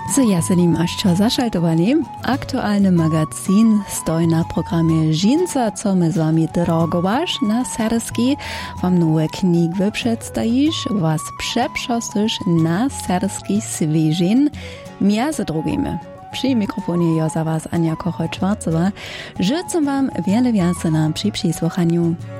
So jesenim aż čo zašaltovali. Aktualny magazin stoi na programie Žinca, co my z wami drogowasz na serski. Wam nowe knigi przedstawisz, was przeprzoszysz na serski świeżin. Między drugimi. Przy mikrofonie je za was Ania Kochol-Schwarzowa. Życzę wam wiele więcej na przy przysłuchaniu.